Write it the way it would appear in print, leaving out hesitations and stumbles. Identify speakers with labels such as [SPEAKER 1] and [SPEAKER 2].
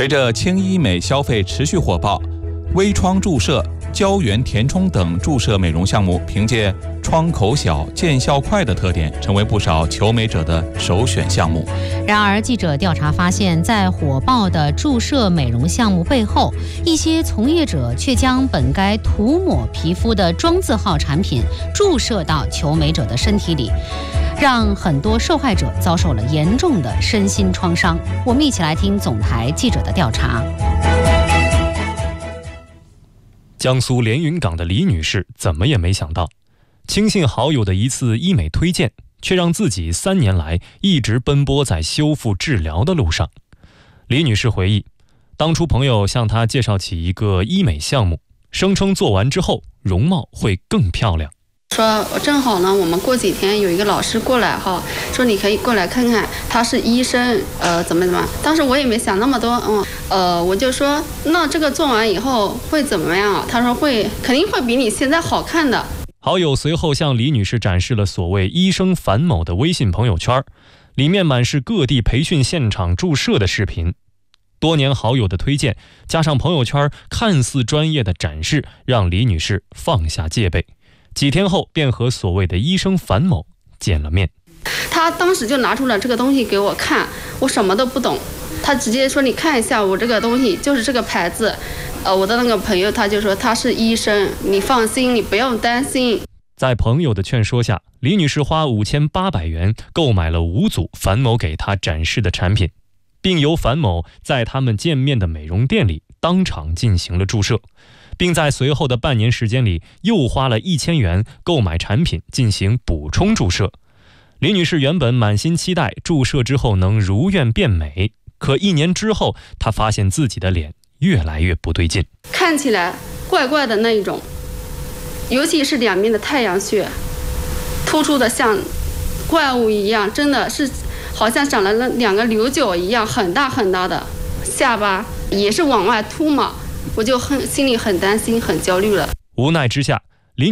[SPEAKER 1] 随着轻医美消费持续火爆，微创注射、胶原填充等注射美容项目凭借创口小、见效快的特点，成为不少求美者的首选项目。
[SPEAKER 2] 然而，记者调查发现，在火爆的注射美容项目背后，一些从业者却将本该涂抹皮肤的妆字号产品注射到求美者的身体里，让很多受害者遭受了严重的身心创伤。我们一起来听总台记者的调查。
[SPEAKER 3] 江苏连云港的李女士怎么也没想到，轻信好友的一次医美推荐，却让自己3年来一直奔波在修复治疗的路上。李女士回忆，当初朋友向她介绍起一个医美项目，声称做完之后容貌会更漂亮。
[SPEAKER 4] 说正好呢，我们过几天有一个老师过来哈，说你可以过来看看，他是医生，怎么。当时我也没想那么多，我就说那这个做完以后会怎么样啊？他说肯定会比你现在好看的。
[SPEAKER 3] 好友随后向李女士展示了所谓医生樊某的微信朋友圈，里面满是各地培训现场注射的视频。多年好友的推荐，加上朋友圈看似专业的展示，让李女士放下戒备。几天后便和所谓的医生樊某见了面。
[SPEAKER 4] 他当时就拿出了这个东西给我看，我什么都不懂，他直接说你看一下我这个东西就是这个牌子，我的那个朋友他就说他是医生，你放心，你不用担心。
[SPEAKER 3] 在朋友的劝说下，李女士花5800元购买了5组樊某给她展示的产品，并由樊某在他们见面的美容店里当场进行了注射，并在随后的半年时间里又花了1000元购买产品进行补充注射。李女士原本满心期待注射之后能如愿变美，可1年之后，她发现自己的脸越来越不对劲，
[SPEAKER 4] 看起来怪怪的那一种，尤其是两边的太阳穴突出的像怪物一样，真的是好像长了2个牛角一样，很大很大的下巴也是往外凸嘛，我就心里很担心很焦虑了。
[SPEAKER 3] 无奈之下，